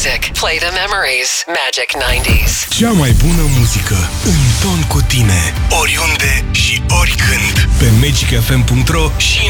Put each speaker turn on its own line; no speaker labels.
music. Play the memories. Magic 90s.
Cea mai bună muzică în ton cu tine, oriunde și oricând, pe magicfm.ro și în